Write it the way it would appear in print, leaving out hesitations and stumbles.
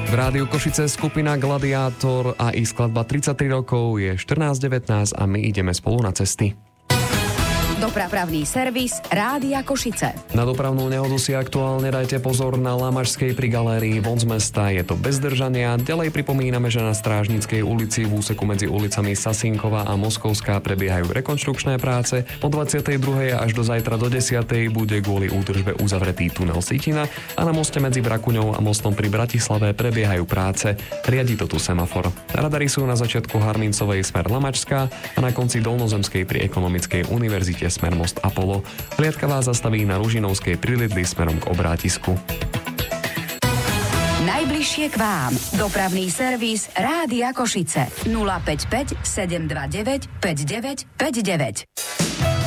V rádiu Košice skupina Gladiátor a ich skladba 33 rokov je 14:19 a my ideme spolu na cesty. Dopravný servis Rádia Košice. Na dopravnú nehodu si aktuálne dajte pozor na Lamašskej pri galérii von z mesta. Je to bez zdržania. Ďalej pripomíname, že na Strážnickej ulici v úseku medzi ulicami Sasinková a Moskovská prebiehajú rekonštrukčné práce. Po 22. až do zajtra do 10. bude kvôli údržbe uzavretý tunel Sitina a na moste medzi Brakuňou a mostom pri Bratislave prebiehajú práce. Riadi to tu semafor. Radary sú na začiatku Harmincovej smer Lamačská a na konci Dolnozemskej pri Ekonomickej univerzite smer most Apollo. Hliadka vás zastaví na Ružinovskej pri Lidli smerom k obrátisku. Najbližšie k vám. Dopravný servis Rádia Košice. 055 729 5959.